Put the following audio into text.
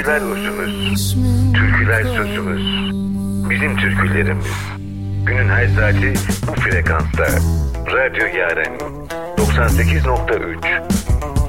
Türküler özümüz, türküler sözümüz, bizim türkülerimiz. Günün her saati bu frekansta. Radyo Yaren 98.3